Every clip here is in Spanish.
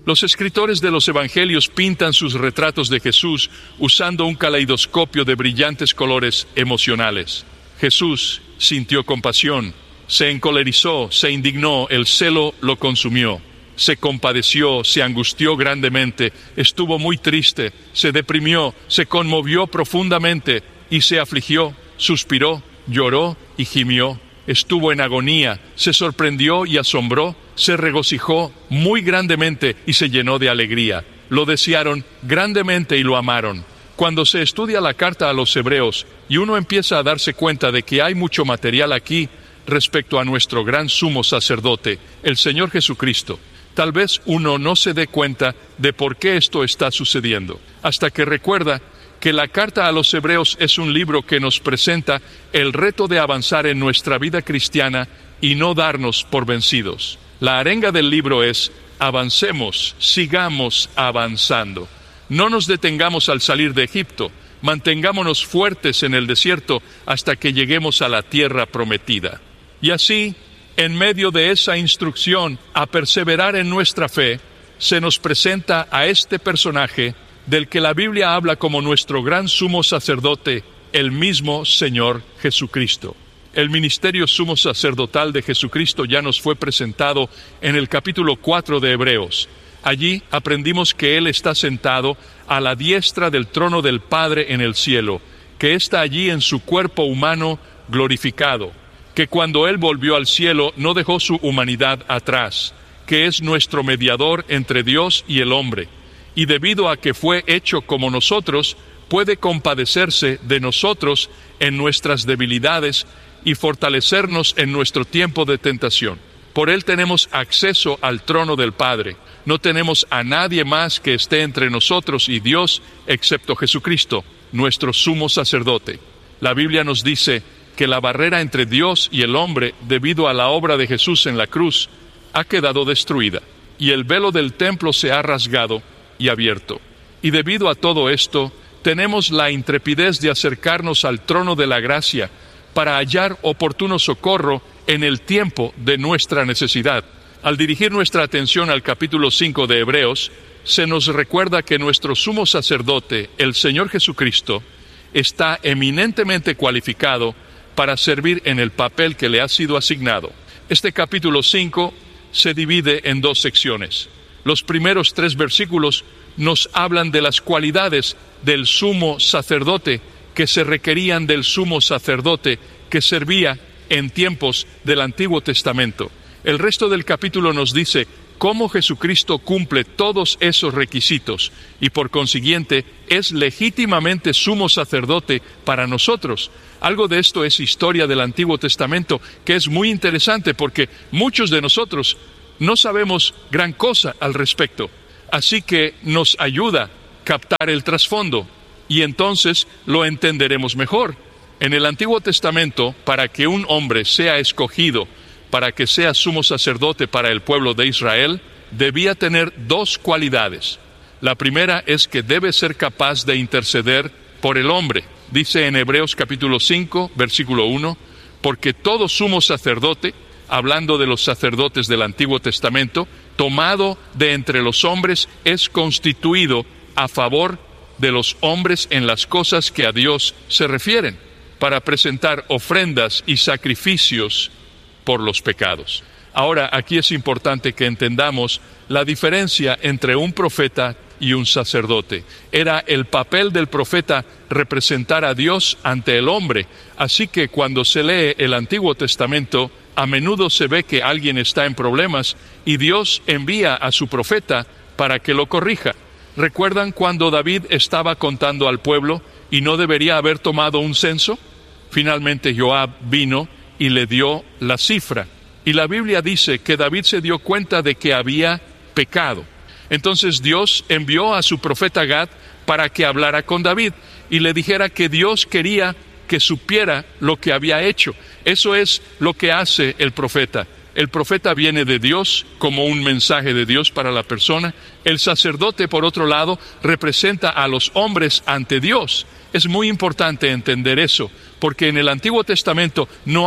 Los escritores de los evangelios pintan sus retratos de Jesús usando un caleidoscopio de brillantes colores emocionales. Jesús sintió compasión, se encolerizó, se indignó, el celo lo consumió. Se compadeció, se angustió grandemente, estuvo muy triste, se deprimió, se conmovió profundamente y se afligió, suspiró, lloró y gimió. Estuvo en agonía, se sorprendió y asombró, se regocijó muy grandemente y se llenó de alegría. Lo desearon grandemente y lo amaron. Cuando se estudia la carta a los hebreos y uno empieza a darse cuenta de que hay mucho material aquí respecto a nuestro gran sumo sacerdote, el Señor Jesucristo, tal vez uno no se dé cuenta de por qué esto está sucediendo, hasta que recuerda que la carta a los hebreos es un libro que nos presenta el reto de avanzar en nuestra vida cristiana y no darnos por vencidos. La arenga del libro es: avancemos, sigamos avanzando. No nos detengamos al salir de Egipto, mantengámonos fuertes en el desierto hasta que lleguemos a la tierra prometida. Y así, en medio de esa instrucción a perseverar en nuestra fe, se nos presenta a este personaje del que la Biblia habla como nuestro gran sumo sacerdote, el mismo Señor Jesucristo. El ministerio sumo sacerdotal de Jesucristo ya nos fue presentado en el capítulo 4 de Hebreos. Allí aprendimos que Él está sentado a la diestra del trono del Padre en el cielo, que está allí en su cuerpo humano glorificado, que cuando Él volvió al cielo no dejó su humanidad atrás, que es nuestro mediador entre Dios y el hombre, y debido a que fue hecho como nosotros, puede compadecerse de nosotros en nuestras debilidades y fortalecernos en nuestro tiempo de tentación. Por Él tenemos acceso al trono del Padre. No tenemos a nadie más que esté entre nosotros y Dios, excepto Jesucristo, nuestro sumo sacerdote. La Biblia nos dice que la barrera entre Dios y el hombre, debido a la obra de Jesús en la cruz, ha quedado destruida, y el velo del templo se ha rasgado y abierto. Y debido a todo esto, tenemos la intrepidez de acercarnos al trono de la gracia para hallar oportuno socorro en el tiempo de nuestra necesidad. Al dirigir nuestra atención al capítulo 5 de Hebreos, se nos recuerda que nuestro sumo sacerdote, el Señor Jesucristo, está eminentemente cualificado para servir en el papel que le ha sido asignado. Este capítulo 5 se divide en dos secciones. Los primeros 3 versículos nos hablan de las cualidades del sumo sacerdote que se requerían del sumo sacerdote que servía en tiempos del Antiguo Testamento. El resto del capítulo nos dice cómo Jesucristo cumple todos esos requisitos y por consiguiente es legítimamente sumo sacerdote para nosotros. Algo de esto es historia del Antiguo Testamento que es muy interesante porque muchos de nosotros no sabemos gran cosa al respecto. Así que nos ayuda a captar el trasfondo y entonces lo entenderemos mejor. En el Antiguo Testamento, para que un hombre sea escogido, para que sea sumo sacerdote para el pueblo de Israel, debía tener 2 cualidades. La primera es que debe ser capaz de interceder por el hombre. Dice en Hebreos capítulo 5, versículo 1, porque todo sumo sacerdote, hablando de los sacerdotes del Antiguo Testamento, tomado de entre los hombres, es constituido a favor de los hombres en las cosas que a Dios se refieren, para presentar ofrendas y sacrificios por los pecados. Ahora, aquí es importante que entendamos la diferencia entre un profeta y un sacerdote. Era el papel del profeta representar a Dios ante el hombre. Así que cuando se lee el Antiguo Testamento, a menudo se ve que alguien está en problemas y Dios envía a su profeta para que lo corrija. ¿Recuerdan cuando David estaba contando al pueblo y no debería haber tomado un censo? Finalmente Joab vino y le dio la cifra. Y la Biblia dice que David se dio cuenta de que había pecado. Entonces Dios envió a su profeta Gad para que hablara con David y le dijera que Dios quería que supiera lo que había hecho. Eso es lo que hace el profeta. El profeta viene de Dios como un mensaje de Dios para la persona. El sacerdote, por otro lado, representa a los hombres ante Dios. Es muy importante entender eso, porque en el Antiguo Testamento no hay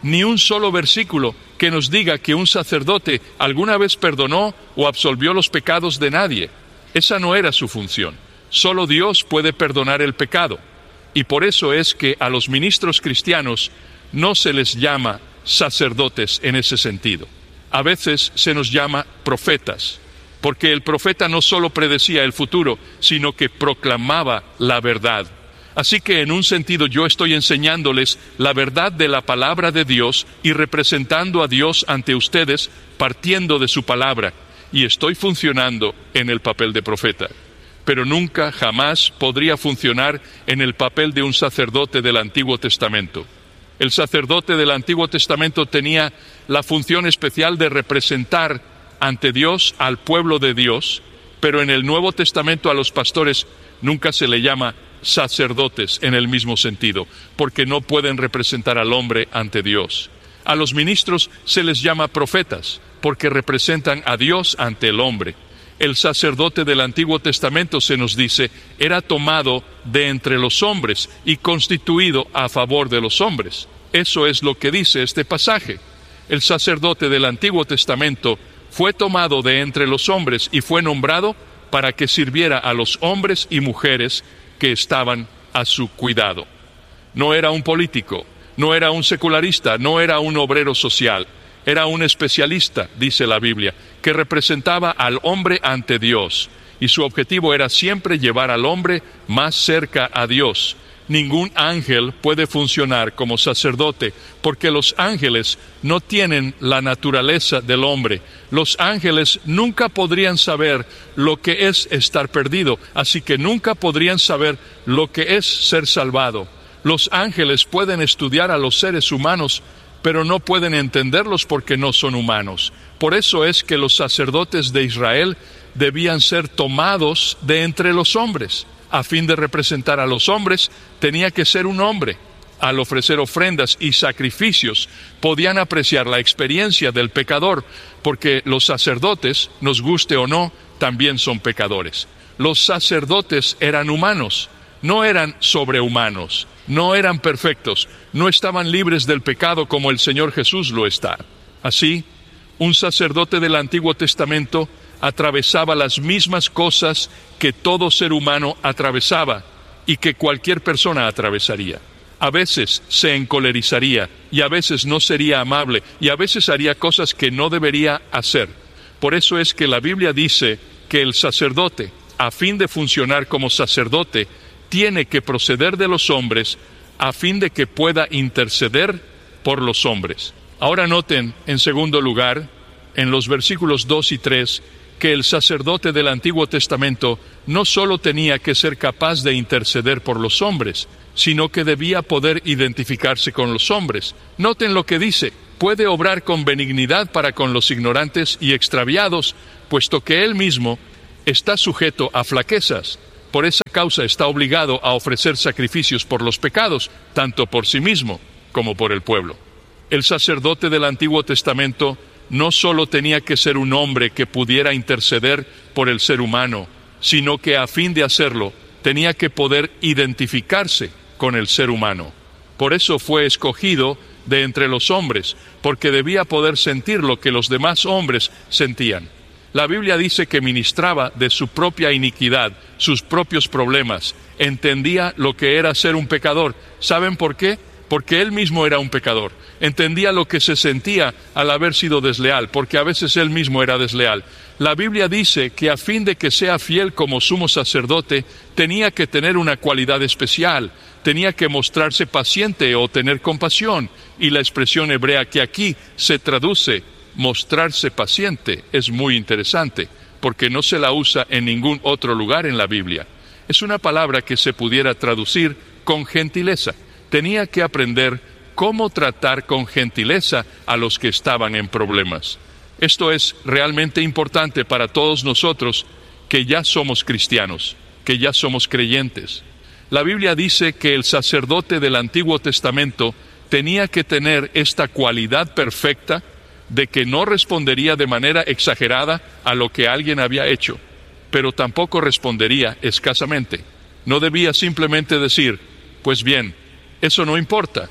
ni un solo versículo que nos diga que un sacerdote alguna vez perdonó o absolvió los pecados de nadie. Esa no era su función. Solo Dios puede perdonar el pecado. Y por eso es que a los ministros cristianos no se les llama sacerdotes en ese sentido. A veces se nos llama profetas, porque el profeta no solo predecía el futuro, sino que proclamaba la verdad. Así que en un sentido yo estoy enseñándoles la verdad de la palabra de Dios y representando a Dios ante ustedes partiendo de su palabra, y estoy funcionando en el papel de profeta. Pero nunca, jamás podría funcionar en el papel de un sacerdote del Antiguo Testamento. El sacerdote del Antiguo Testamento tenía la función especial de representar ante Dios al pueblo de Dios, pero en el Nuevo Testamento a los pastores nunca se le llama sacerdotes en el mismo sentido, porque no pueden representar al hombre ante Dios. A los ministros se les llama profetas, porque representan a Dios ante el hombre. El sacerdote del Antiguo Testamento, se nos dice, era tomado de entre los hombres y constituido a favor de los hombres. Eso es lo que dice este pasaje. El sacerdote del Antiguo Testamento fue tomado de entre los hombres y fue nombrado para que sirviera a los hombres y mujeres que estaban a su cuidado. No era un político, no era un secularista, no era un obrero social. Era un especialista, dice la Biblia, que representaba al hombre ante Dios, y su objetivo era siempre llevar al hombre más cerca a Dios. Ningún ángel puede funcionar como sacerdote, porque los ángeles no tienen la naturaleza del hombre. Los ángeles nunca podrían saber lo que es estar perdido, así que nunca podrían saber lo que es ser salvado. Los ángeles pueden estudiar a los seres humanos, pero no pueden entenderlos porque no son humanos. Por eso es que los sacerdotes de Israel debían ser tomados de entre los hombres. A fin de representar a los hombres, tenía que ser un hombre. Al ofrecer ofrendas y sacrificios, podían apreciar la experiencia del pecador, porque los sacerdotes, nos guste o no, también son pecadores. Los sacerdotes eran humanos, no eran sobrehumanos. No eran perfectos, no estaban libres del pecado como el Señor Jesús lo está. Así, un sacerdote del Antiguo Testamento atravesaba las mismas cosas que todo ser humano atravesaba y que cualquier persona atravesaría. A veces se encolerizaría y a veces no sería amable y a veces haría cosas que no debería hacer. Por eso es que la Biblia dice que el sacerdote, a fin de funcionar como sacerdote, tiene que proceder de los hombres a fin de que pueda interceder por los hombres. Ahora noten, en segundo lugar, en los versículos 2 y 3, que el sacerdote del Antiguo Testamento no solo tenía que ser capaz de interceder por los hombres, sino que debía poder identificarse con los hombres. Noten lo que dice: puede obrar con benignidad para con los ignorantes y extraviados, puesto que él mismo está sujeto a flaquezas. Por esa causa está obligado a ofrecer sacrificios por los pecados, tanto por sí mismo como por el pueblo. El sacerdote del Antiguo Testamento no solo tenía que ser un hombre que pudiera interceder por el ser humano, sino que a fin de hacerlo, tenía que poder identificarse con el ser humano. Por eso fue escogido de entre los hombres, porque debía poder sentir lo que los demás hombres sentían. La Biblia dice que ministraba de su propia iniquidad, sus propios problemas. Entendía lo que era ser un pecador. ¿Saben por qué? Porque él mismo era un pecador. Entendía lo que se sentía al haber sido desleal, porque a veces él mismo era desleal. La Biblia dice que a fin de que sea fiel como sumo sacerdote, tenía que tener una cualidad especial. Tenía que mostrarse paciente o tener compasión. Y la expresión hebrea que aquí se traduce mostrarse paciente es muy interesante, porque no se la usa en ningún otro lugar en la Biblia. Es una palabra que se pudiera traducir con gentileza. Tenía que aprender cómo tratar con gentileza a los que estaban en problemas. Esto es realmente importante para todos nosotros que ya somos cristianos, que ya somos creyentes. La Biblia dice que el sacerdote del Antiguo Testamento tenía que tener esta cualidad perfecta de que no respondería de manera exagerada a lo que alguien había hecho, pero tampoco respondería escasamente. No debía simplemente decir: pues bien, eso no importa,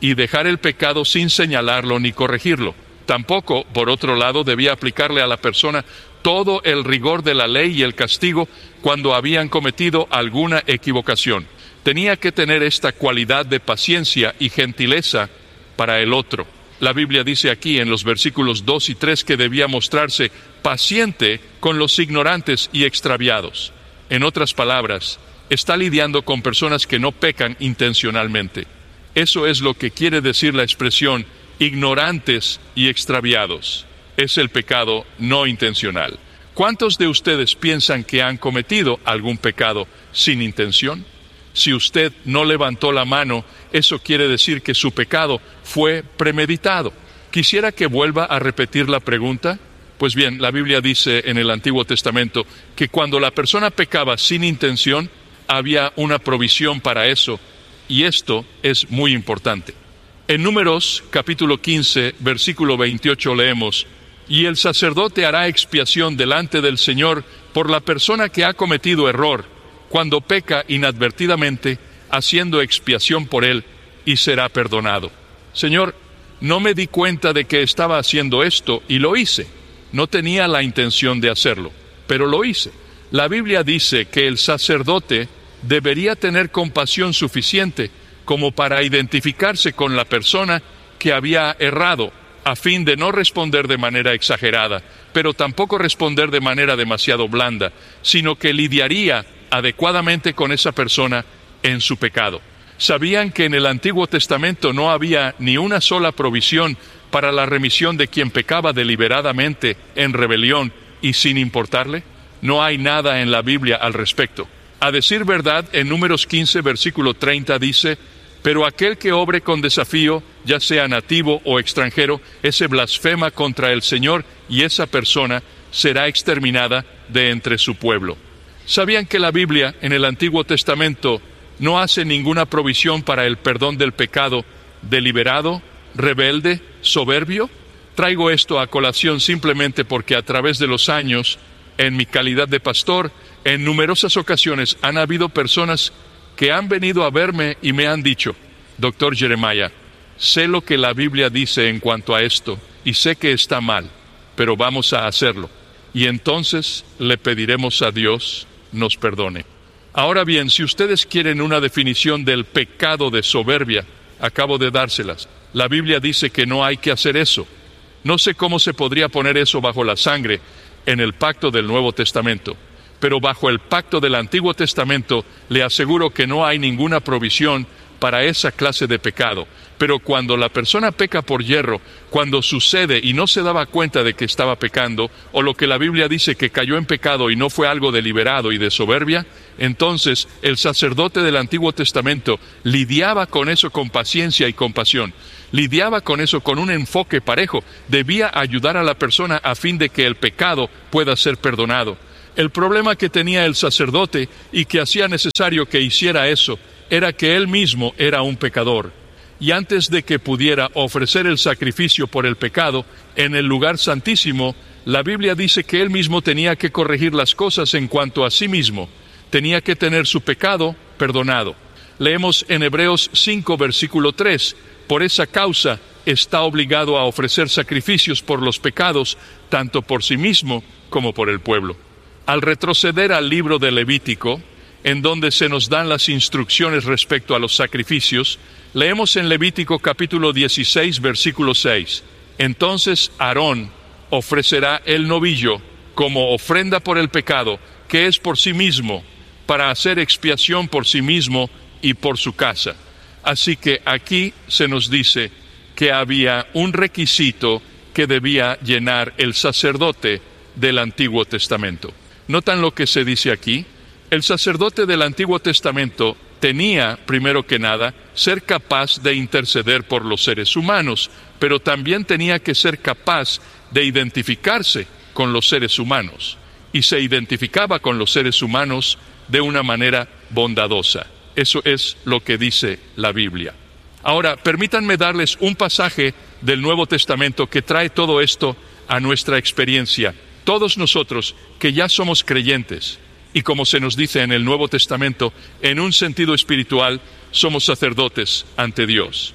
y dejar el pecado sin señalarlo ni corregirlo. Tampoco, por otro lado, debía aplicarle a la persona todo el rigor de la ley y el castigo cuando habían cometido alguna equivocación. Tenía que tener esta cualidad de paciencia y gentileza para el otro. La Biblia dice aquí en los versículos 2 y 3 que debía mostrarse paciente con los ignorantes y extraviados. En otras palabras, está lidiando con personas que no pecan intencionalmente. Eso es lo que quiere decir la expresión ignorantes y extraviados. Es el pecado no intencional. ¿Cuántos de ustedes piensan que han cometido algún pecado sin intención? Si usted no levantó la mano, eso quiere decir que su pecado fue premeditado. ¿Quisiera que vuelva a repetir la pregunta? Pues bien, la Biblia dice en el Antiguo Testamento que cuando la persona pecaba sin intención, había una provisión para eso, y esto es muy importante. En Números, capítulo 15, versículo 28 leemos: «Y el sacerdote hará expiación delante del Señor por la persona que ha cometido error, cuando peca inadvertidamente, haciendo expiación por él, y será perdonado». Señor, no me di cuenta de que estaba haciendo esto, y lo hice. No tenía la intención de hacerlo, pero lo hice. La Biblia dice que el sacerdote debería tener compasión suficiente como para identificarse con la persona que había errado, a fin de no responder de manera exagerada, pero tampoco responder de manera demasiado blanda, sino que lidiaría adecuadamente con esa persona en su pecado. ¿Sabían que en el Antiguo Testamento no había ni una sola provisión para la remisión de quien pecaba deliberadamente en rebelión y sin importarle? No hay nada en la Biblia al respecto. A decir verdad, en Números 15, versículo 30 dice: «Pero aquel que obre con desafío, ya sea nativo o extranjero, ese blasfema contra el Señor, y esa persona será exterminada de entre su pueblo». ¿Sabían que la Biblia en el Antiguo Testamento no hace ninguna provisión para el perdón del pecado deliberado, rebelde, soberbio? Traigo esto a colación simplemente porque a través de los años, en mi calidad de pastor, en numerosas ocasiones han habido personas que han venido a verme y me han dicho: «Doctor Jeremiah, sé lo que la Biblia dice en cuanto a esto, y sé que está mal, pero vamos a hacerlo. Y entonces le pediremos a Dios nos perdone». Ahora bien, si ustedes quieren una definición del pecado de soberbia, acabo de dárselas. La Biblia dice que no hay que hacer eso. No sé cómo se podría poner eso bajo la sangre en el pacto del Nuevo Testamento, pero bajo el pacto del Antiguo Testamento le aseguro que no hay ninguna provisión para esa clase de pecado. Pero cuando la persona peca por yerro, cuando sucede y no se daba cuenta de que estaba pecando, o lo que la Biblia dice que cayó en pecado y no fue algo deliberado y de soberbia, entonces el sacerdote del Antiguo Testamento lidiaba con eso con paciencia y compasión. Lidiaba con eso con un enfoque parejo. Debía ayudar a la persona a fin de que el pecado pueda ser perdonado. El problema que tenía el sacerdote y que hacía necesario que hiciera eso era que él mismo era un pecador. Y antes de que pudiera ofrecer el sacrificio por el pecado en el lugar santísimo, la Biblia dice que él mismo tenía que corregir las cosas en cuanto a sí mismo. Tenía que tener su pecado perdonado. Leemos en Hebreos 5, versículo 3, «Por esa causa está obligado a ofrecer sacrificios por los pecados, tanto por sí mismo como por el pueblo». Al retroceder al libro de Levítico, en donde se nos dan las instrucciones respecto a los sacrificios, leemos en Levítico capítulo 16, versículo 6, «Entonces Aarón ofrecerá el novillo como ofrenda por el pecado, que es por sí mismo, para hacer expiación por sí mismo y por su casa». Así que aquí se nos dice que había un requisito que debía llenar el sacerdote del Antiguo Testamento. ¿Notan lo que se dice aquí? El sacerdote del Antiguo Testamento tenía, primero que nada, ser capaz de interceder por los seres humanos, pero también tenía que ser capaz de identificarse con los seres humanos. Y se identificaba con los seres humanos de una manera bondadosa. Eso es lo que dice la Biblia. Ahora, permítanme darles un pasaje del Nuevo Testamento que trae todo esto a nuestra experiencia. Todos nosotros que ya somos creyentes, y como se nos dice en el Nuevo Testamento, en un sentido espiritual, somos sacerdotes ante Dios.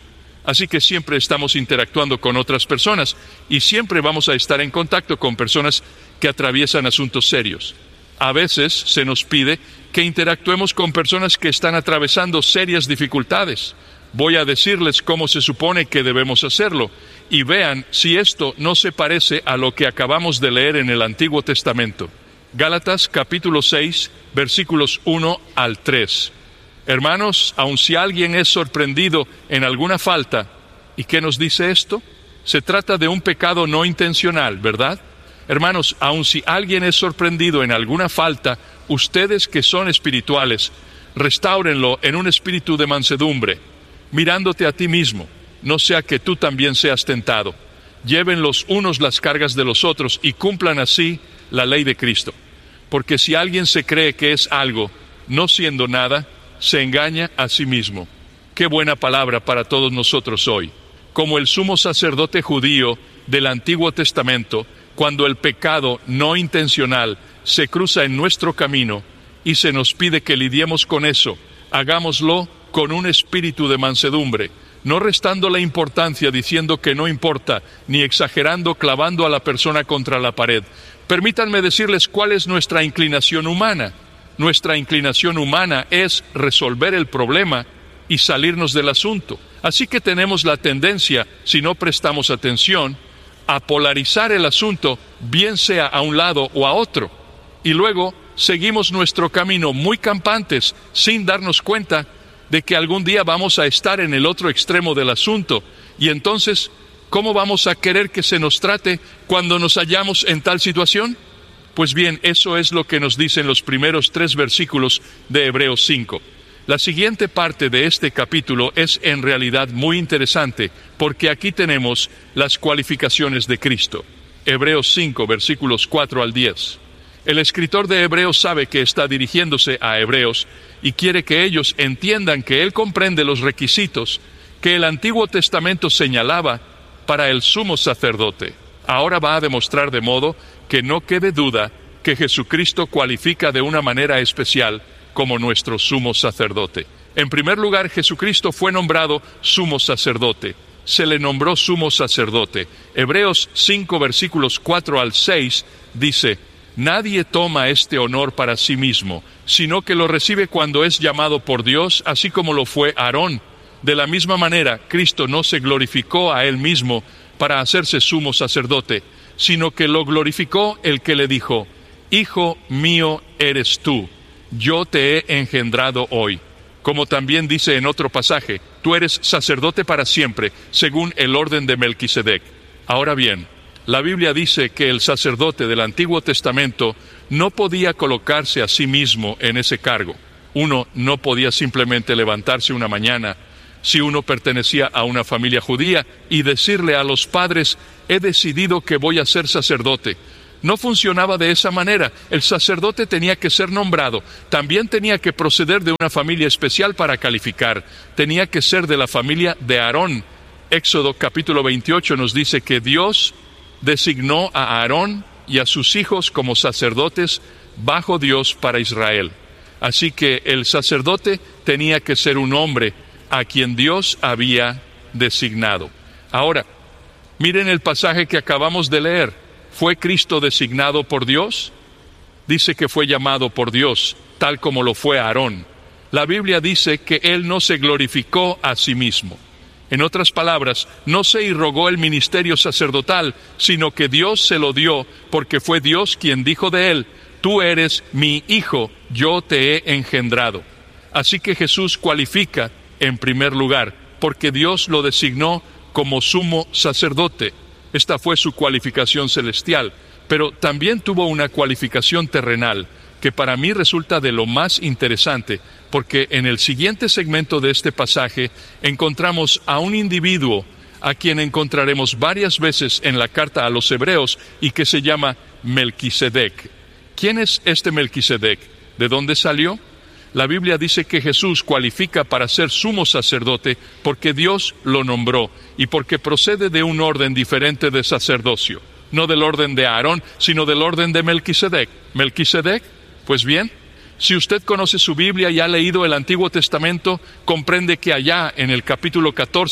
Así que siempre estamos interactuando con otras personas y siempre vamos a estar en contacto con personas que atraviesan asuntos serios. A veces se nos pide que interactuemos con personas que están atravesando serias dificultades. Voy a decirles cómo se supone que debemos hacerlo y vean si esto no se parece a lo que acabamos de leer en el Antiguo Testamento. Gálatas capítulo 6, versículos 1 al 3. Hermanos, aun si alguien es sorprendido en alguna falta, ¿y qué nos dice esto? Se trata de un pecado no intencional, ¿verdad? Hermanos, aun si alguien es sorprendido en alguna falta, ustedes que son espirituales, restáurenlo en un espíritu de mansedumbre, mirándote a ti mismo, no sea que tú también seas tentado. Lleven los unos las cargas de los otros y cumplan así la ley de Cristo. Porque si alguien se cree que es algo, no siendo nada, se engaña a sí mismo. Qué buena palabra para todos nosotros hoy. Como el sumo sacerdote judío del Antiguo Testamento, cuando el pecado no intencional se cruza en nuestro camino y se nos pide que lidiemos con eso, hagámoslo con un espíritu de mansedumbre, no restando la importancia diciendo que no importa, ni exagerando clavando a la persona contra la pared. Permítanme decirles cuál es nuestra inclinación humana. Nuestra inclinación humana es resolver el problema y salirnos del asunto. Así que tenemos la tendencia, si no prestamos atención, a polarizar el asunto, bien sea a un lado o a otro. Y luego seguimos nuestro camino muy campantes, sin darnos cuenta de que algún día vamos a estar en el otro extremo del asunto. Y entonces, ¿cómo vamos a querer que se nos trate cuando nos hallamos en tal situación? Pues bien, eso es lo que nos dicen los primeros 3 versículos de Hebreos 5. La siguiente parte de este capítulo es en realidad muy interesante, porque aquí tenemos las cualificaciones de Cristo. Hebreos 5, versículos 4 al 10. El escritor de Hebreos sabe que está dirigiéndose a hebreos y quiere que ellos entiendan que él comprende los requisitos que el Antiguo Testamento señalaba para el sumo sacerdote. Ahora va a demostrar de modo que no quede duda que Jesucristo cualifica de una manera especial como nuestro sumo sacerdote. En primer lugar, Jesucristo fue nombrado sumo sacerdote. Se le nombró sumo sacerdote. Hebreos 5, versículos 4 al 6 dice: nadie toma este honor para sí mismo, sino que lo recibe cuando es llamado por Dios, así como lo fue Aarón. De la misma manera, Cristo no se glorificó a él mismo para hacerse sumo sacerdote, sino que lo glorificó el que le dijo: Hijo mío eres tú, yo te he engendrado hoy. Como también dice en otro pasaje: tú eres sacerdote para siempre, según el orden de Melquisedec. Ahora bien, la Biblia dice que el sacerdote del Antiguo Testamento no podía colocarse a sí mismo en ese cargo. Uno no podía simplemente levantarse una mañana, si uno pertenecía a una familia judía, y decirle a los padres: he decidido que voy a ser sacerdote. No funcionaba de esa manera. El sacerdote tenía que ser nombrado. También tenía que proceder de una familia especial para calificar. Tenía que ser de la familia de Aarón. Éxodo capítulo 28 nos dice que Dios designó a Aarón y a sus hijos como sacerdotes bajo Dios para Israel. Así que el sacerdote tenía que ser un hombre a quien Dios había designado. Ahora, miren el pasaje que acabamos de leer. ¿Fue Cristo designado por Dios? Dice que fue llamado por Dios, tal como lo fue Aarón. La Biblia dice que él no se glorificó a sí mismo. En otras palabras, no se irrogó el ministerio sacerdotal, sino que Dios se lo dio, porque fue Dios quien dijo de él: tú eres mi hijo, yo te he engendrado. Así que Jesús cualifica en primer lugar, porque Dios lo designó como sumo sacerdote. Esta fue su cualificación celestial, pero también tuvo una cualificación terrenal, que para mí resulta de lo más interesante, porque en el siguiente segmento de este pasaje encontramos a un individuo a quien encontraremos varias veces en la carta a los Hebreos y que se llama Melquisedec. ¿Quién es este Melquisedec? ¿De dónde salió? La Biblia dice que Jesús cualifica para ser sumo sacerdote porque Dios lo nombró y porque procede de un orden diferente de sacerdocio. No del orden de Aarón, sino del orden de Melquisedec. ¿Melquisedec? Pues bien, si usted conoce su Biblia y ha leído el Antiguo Testamento, comprende que allá en el capítulo 14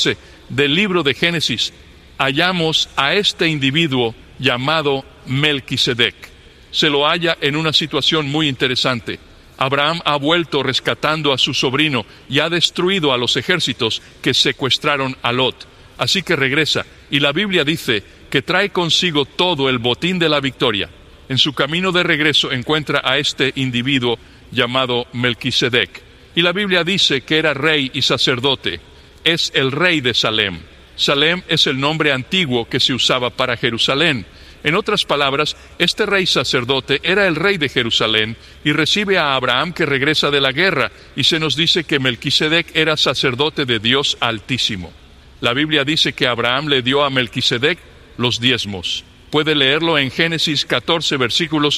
del libro de Génesis, hallamos a este individuo llamado Melquisedec. Se lo halla en una situación muy interesante. Abraham ha vuelto rescatando a su sobrino y ha destruido a los ejércitos que secuestraron a Lot. Así que regresa, y la Biblia dice que trae consigo todo el botín de la victoria. En su camino de regreso encuentra a este individuo llamado Melquisedec. Y la Biblia dice que era rey y sacerdote. Es el rey de Salem. Salem es el nombre antiguo que se usaba para Jerusalén. En otras palabras, este rey sacerdote era el rey de Jerusalén y recibe a Abraham que regresa de la guerra, y se nos dice que Melquisedec era sacerdote de Dios Altísimo. La Biblia dice que Abraham le dio a Melquisedec los diezmos. Puede leerlo en Génesis 14, versículos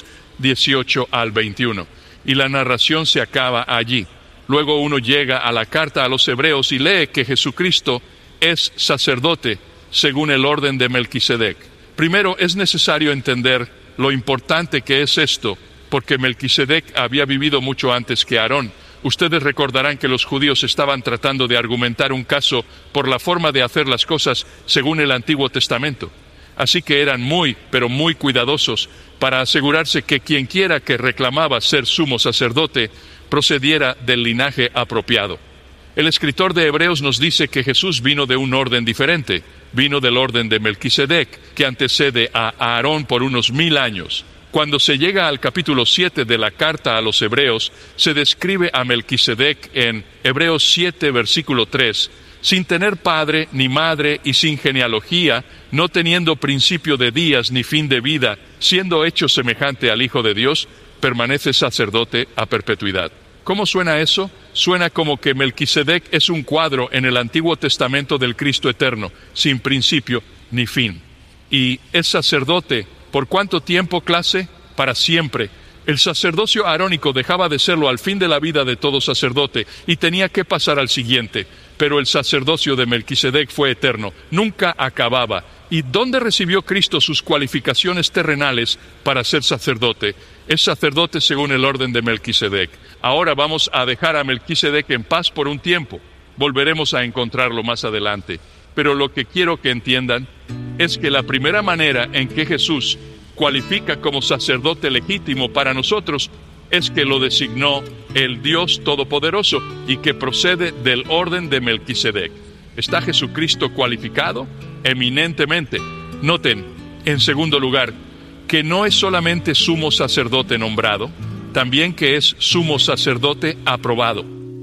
18 al 21. Y la narración se acaba allí. Luego uno llega a la carta a los Hebreos y lee que Jesucristo es sacerdote según el orden de Melquisedec. Primero es necesario entender lo importante que es esto, porque Melquisedec había vivido mucho antes que Aarón. Ustedes recordarán que los judíos estaban tratando de argumentar un caso por la forma de hacer las cosas según el Antiguo Testamento. Así que eran pero muy cuidadosos para asegurarse que quienquiera que reclamaba ser sumo sacerdote procediera del linaje apropiado. El escritor de Hebreos nos dice que Jesús vino de un orden diferente. Vino del orden de Melquisedec, que antecede a Aarón por unos 1000 años. Cuando se llega al capítulo 7 de la carta a los Hebreos, se describe a Melquisedec en Hebreos 7, versículo 3, sin tener padre ni madre y sin genealogía, no teniendo principio de días ni fin de vida, siendo hecho semejante al Hijo de Dios, permanece sacerdote a perpetuidad. ¿Cómo suena eso? Suena como que Melquisedec es un cuadro en el Antiguo Testamento del Cristo eterno, sin principio ni fin. Y es sacerdote, ¿por cuánto tiempo, clase? Para siempre. El sacerdocio arónico dejaba de serlo al fin de la vida de todo sacerdote y tenía que pasar al siguiente. Pero el sacerdocio de Melquisedec fue eterno, nunca acababa. ¿Y dónde recibió Cristo sus cualificaciones terrenales para ser sacerdote? Es sacerdote según el orden de Melquisedec. Ahora vamos a dejar a Melquisedec en paz por un tiempo. Volveremos a encontrarlo más adelante. Pero lo que quiero que entiendan es que la primera manera en que Jesús cualifica como sacerdote legítimo para nosotros es que lo designó el Dios Todopoderoso y que procede del orden de Melquisedec. ¿Está Jesucristo cualificado? Eminentemente. Noten, en segundo lugar, que no es solamente sumo sacerdote nombrado, también que es sumo sacerdote aprobado.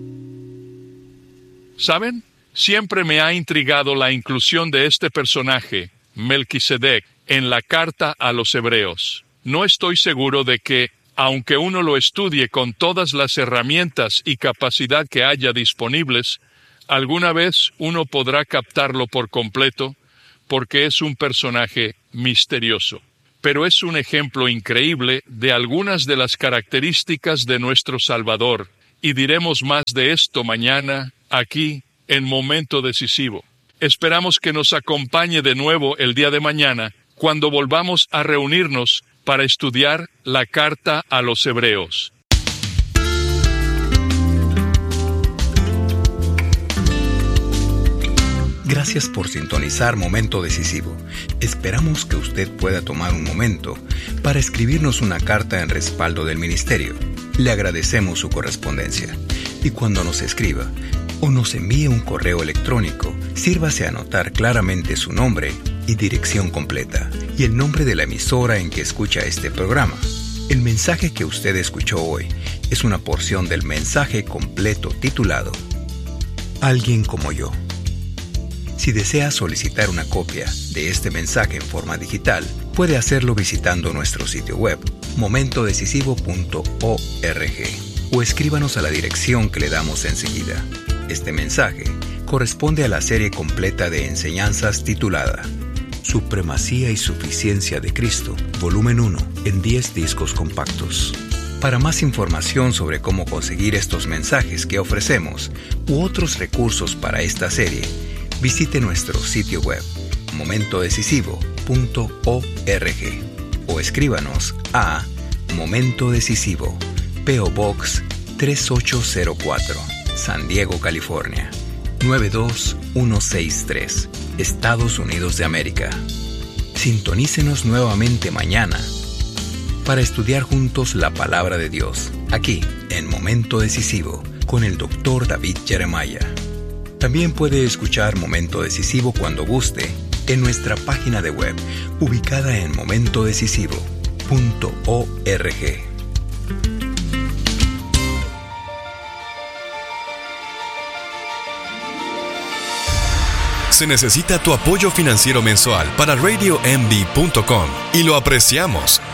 ¿Saben? Siempre me ha intrigado la inclusión de este personaje, Melquisedec, en la carta a los Hebreos. No estoy seguro de que, aunque uno lo estudie con todas las herramientas y capacidad que haya disponibles, alguna vez uno podrá captarlo por completo, porque es un personaje misterioso. Pero es un ejemplo increíble de algunas de las características de nuestro Salvador, y diremos más de esto mañana, aquí, en Momento Decisivo. Esperamos que nos acompañe de nuevo el día de mañana, cuando volvamos a reunirnos para estudiar la carta a los Hebreos. Gracias por sintonizar Momento Decisivo. Esperamos que usted pueda tomar un momento para escribirnos una carta en respaldo del ministerio. Le agradecemos su correspondencia. Y cuando nos escriba o nos envíe un correo electrónico, sírvase a anotar claramente su nombre y dirección completa, y el nombre de la emisora en que escucha este programa. El mensaje que usted escuchó hoy es una porción del mensaje completo titulado Alguien como yo. Si desea solicitar una copia de este mensaje en forma digital, puede hacerlo visitando nuestro sitio web, momentodecisivo.org, o escríbanos a la dirección que le damos enseguida. Este mensaje corresponde a la serie completa de enseñanzas titulada Supremacía y Suficiencia de Cristo, volumen 1, en 10 discos compactos. Para más información sobre cómo conseguir estos mensajes que ofrecemos u otros recursos para esta serie, visite nuestro sitio web, momentodecisivo.org, o escríbanos a Momento Decisivo, P.O. Box 3804, San Diego, California, 92163, Estados Unidos de América. Sintonícenos nuevamente mañana para estudiar juntos la palabra de Dios, aquí en Momento Decisivo, con el Dr. David Jeremiah. También puede escuchar Momento Decisivo cuando guste en nuestra página de web, ubicada en momentodecisivo.org. Se necesita tu apoyo financiero mensual para RadioMD.com y lo apreciamos.